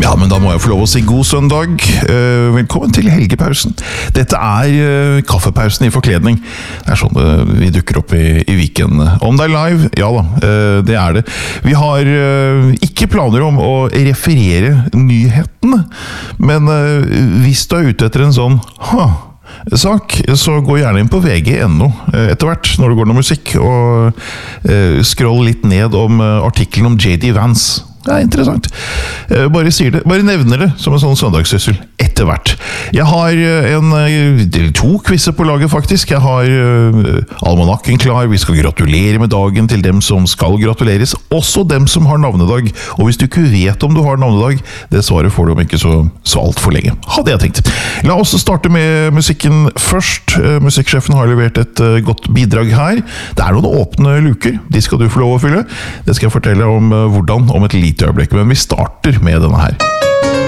Ja, men da må jeg få lov å si god søndag. Velkommen til helgepausen. Dette kaffepausen i forkledning. Det sånn vi dukker opp i weekend. Om det live, ja da, det det. Vi har ikke planer om å referere nyhetene, men hvis du ute etter en sånn sak, så gå gjerne inn på VG.no etter hvert når det går noe musikk, og scroll litt ned om artikkelen om J.D. Vance. Det interessant. Bare sier det, bare nevner det som en sånn søndagssyssel etter hvert. Jeg har to quizzer på laget faktisk. Jeg har almanakken klar. Vi skal gratulere med dagen til dem som skal gratuleres. Også dem som har navnedag. Og hvis du ikke vet om du har navnedag, det svaret får du om ikke så alt for lenge. Hadde jeg tenkt. La oss starte med musikken først. Musikksjefen har levert et godt bidrag her. Det noen åpne luker. De skal du få lov å fylle. Det skal jeg fortelle om hvordan om et lite øyeblikk, men vi starter med denne her.